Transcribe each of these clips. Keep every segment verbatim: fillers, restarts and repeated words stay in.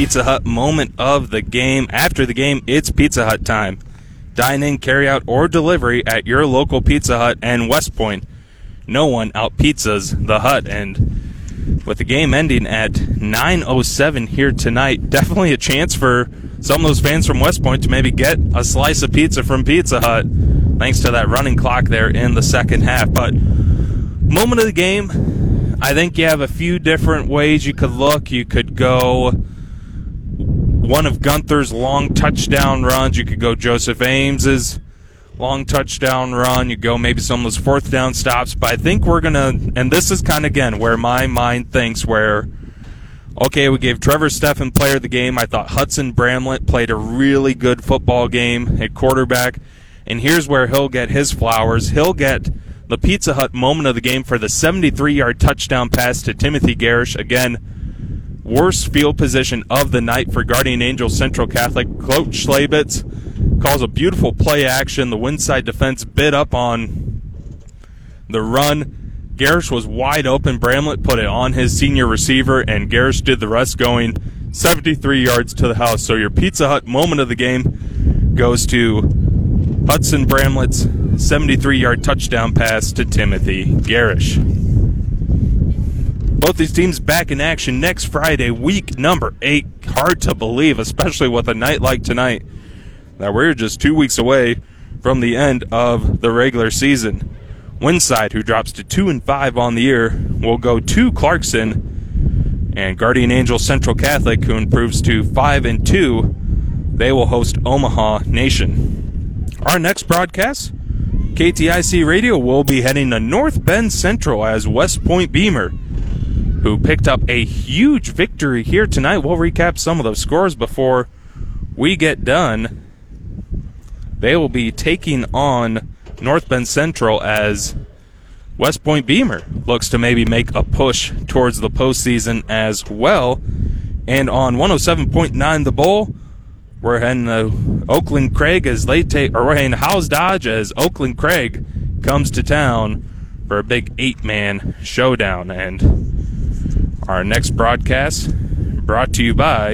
Pizza Hut moment of the game. After the game, it's Pizza Hut time. Dine in, carry out, or delivery at your local Pizza Hut and West Point. No one out-pizzas the Hut. And with the game ending at nine oh seven here tonight, definitely a chance for some of those fans from West Point to maybe get a slice of pizza from Pizza Hut, thanks to that running clock there in the second half. But moment of the game, I think you have a few different ways you could look. You could go one of Gunther's long touchdown runs. You could go Joseph Ames's long touchdown run. You go maybe some of those fourth down stops. But I think we're going to, and this is kind of, again, where my mind thinks where, okay, we gave Trevor Steffen player of the game. I thought Hudson Bramlett played a really good football game at quarterback. And here's where he'll get his flowers. He'll get the Pizza Hut moment of the game for the seventy-three-yard touchdown pass to Timothy Garish. Again, worst field position of the night for Guardian Angels Central Catholic. Coach Schlabitz calls a beautiful play action. The Windside defense bid up on the run. Garish was wide open. Bramlett put it on his senior receiver, and Garish did the rest, going seventy-three yards to the house. So your Pizza Hut moment of the game goes to Hudson Bramlett's seventy-three-yard touchdown pass to Timothy Garish. Both these teams back in action next Friday, week number eight. Hard to believe, especially with a night like tonight, that we're just two weeks away from the end of the regular season. Windside, who drops to two and five on the year, will go to Clarkson, and Guardian Angels Central Catholic, who improves to five and two, they will host Omaha Nation. Our next broadcast, K T I C Radio, will be heading to North Bend Central as West Point Beamer, who picked up a huge victory here tonight. We'll recap some of those scores before we get done. They will be taking on North Bend Central as West Point Beamer looks to maybe make a push towards the postseason as well. And on one oh seven point nine The Bull, we're heading to Oakland Craig as they take, or we're heading to Howes Dodge as Oakland Craig comes to town for a big eight-man showdown. And our next broadcast brought to you by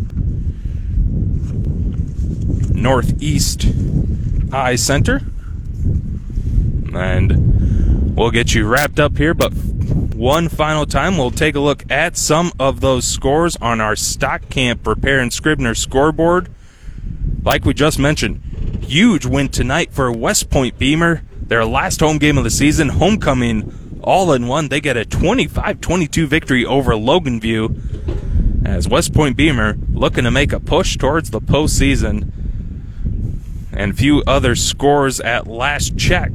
Northeast Eye Center. And we'll get you wrapped up here, but one final time, we'll take a look at some of those scores on our Stock Camp Repair and Scribner scoreboard. Like we just mentioned, huge win tonight for West Point Beamer. Their last home game of the season, homecoming all in one. They get a twenty-five twenty-two victory over Logan View as West Point Beamer looking to make a push towards the postseason. And a few other scores at last check.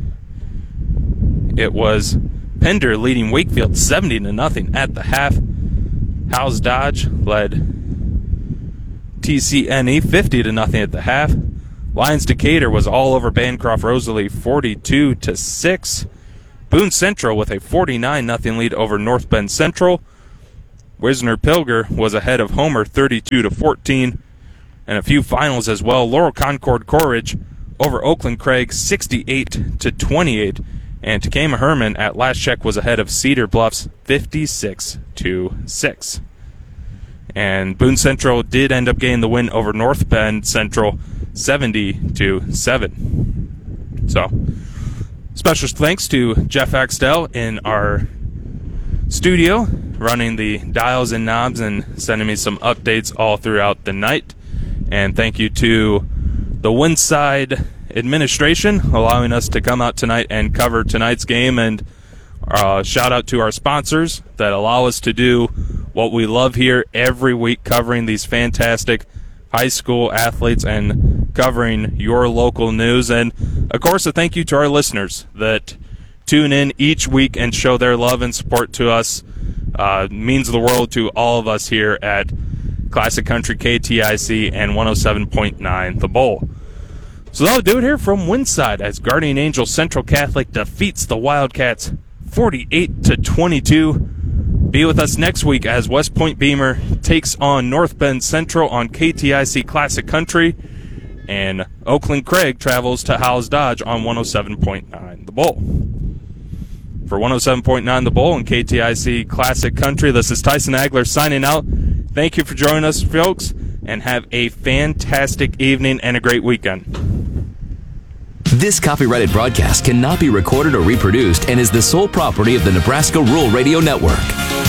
It was Pender leading Wakefield seventy to nothing at the half. Howes Dodge led T C N E fifty to nothing at the half. Lions Decatur was all over Bancroft Rosalie forty-two to six. Boone Central with a forty-nine nothing lead over North Bend Central. Wisner Pilger was ahead of Homer thirty-two to fourteen. And a few finals as well. Laurel Concord Courage over Oakland Craig sixty-eight to twenty-eight. And Takema Herman at last check was ahead of Cedar Bluffs fifty-six to six. And Boone Central did end up getting the win over North Bend Central seventy to seven. So, special thanks to Jeff Axtell in our studio, running the dials and knobs and sending me some updates all throughout the night. And thank you to the Windside administration allowing us to come out tonight and cover tonight's game. And uh, shout out to our sponsors that allow us to do what we love here every week, covering these fantastic high school athletes and covering your local news. And, of course, a thank you to our listeners that tune in each week and show their love and support to us. Uh, means the world to all of us here at Classic Country K T I C and one oh seven point nine The Bull. So that'll do it here from Windside as Guardian Angels Central Catholic defeats the Wildcats forty-eight to twenty-two. Be with us next week as West Point Beamer takes on North Bend Central on K T I C Classic Country, and Oakland Craig travels to Howes Dodge on one oh seven point nine The Bull. For one oh seven point nine The Bull and K T I C Classic Country, this is Tyson Agler signing out. Thank you for joining us, folks, and have a fantastic evening and a great weekend. This copyrighted broadcast cannot be recorded or reproduced and is the sole property of the Nebraska Rural Radio Network.